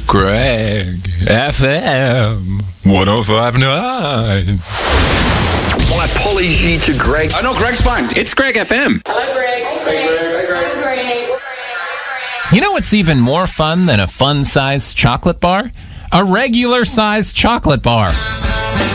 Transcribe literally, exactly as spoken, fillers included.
Greg F M one oh five point nine. My apology to Greg. I know Greg's fine. It's Greg F M. Hello, Greg. Hey, Greg. Hey, Greg. Hey, Greg. You know what's even more fun than a fun-sized chocolate bar? A regular-sized chocolate bar.